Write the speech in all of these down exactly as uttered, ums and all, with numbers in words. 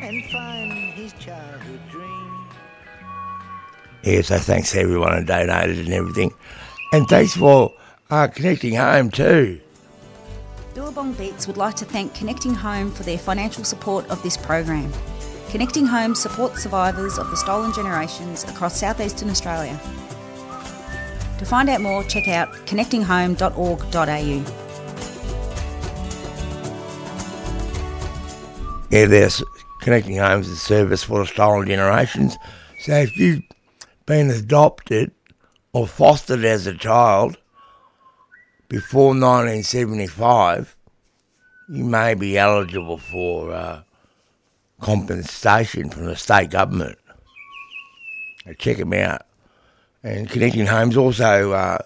and find his childhood dream. Yeah, so thanks to everyone who donated and everything. And thanks for uh, Connecting Home too. Billabong Beats would like to thank Connecting Home for their financial support of this program. Connecting Home supports survivors of the stolen generations across southeastern Australia. To find out more, check out connecting home dot org dot a u. Yeah, there's Connecting Home is a service for the stolen generations. So if you've been adopted or fostered as a child before nineteen seventy-five, you may be eligible for uh, compensation from the state government. So check them out. And Connecting Home's also uh,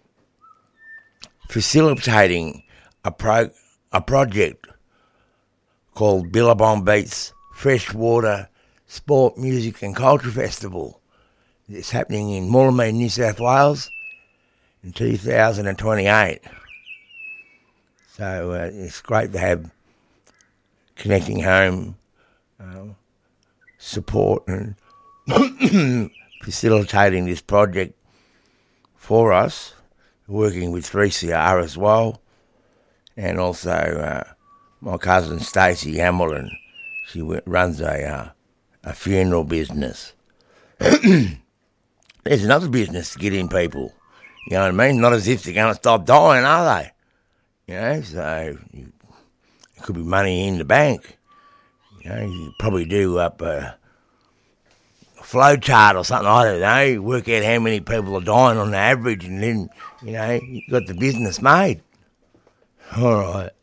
facilitating a pro a project called Billabong Beats Freshwater Sport, Music and Culture Festival. It's happening in Mooramean, New South Wales in two thousand twenty-eight. So uh, it's great to have Connecting Home uh, support and facilitating this project for us, working with three C R as well, and also uh, my cousin Stacey Hamilton. She w- runs a uh, a funeral business. There's another business to get in people. You know what I mean? Not as if they're going to stop dying, are they? You know, so you, it could be money in the bank. You know, you probably do up a flow chart or something, I don't know, work out how many people are dying on the average, and then, you know, you've got the business made. All right.